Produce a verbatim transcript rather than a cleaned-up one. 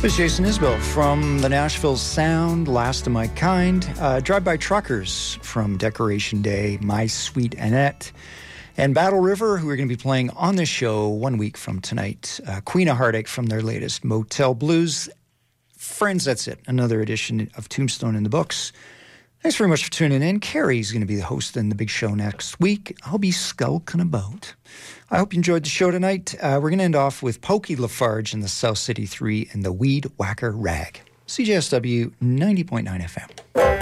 This is Jason Isbell from the Nashville Sound, Last of My Kind, uh, Drive-By Truckers from Decoration Day, My Sweet Annette, and Battle River, who are going to be playing on this show one week from tonight. Uh, Queen of Heartache from their latest Motel Blues. Friends, that's it. Another edition of Tombstone in the books. Thanks very much for tuning in. Carrie's going to be the host in the big show next week. I'll be skulking about. I hope you enjoyed the show tonight. Uh, we're going to end off with Pokey Lafarge and the South City Three and the Weed Whacker Rag. C J S W ninety point nine F M.